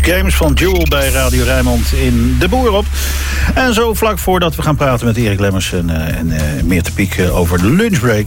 Games van Jewel bij Radio Rijnmond in De Boer op. En zo vlak voordat we gaan praten met Erik Lemmers en Meerte Piek over de lunchbreak...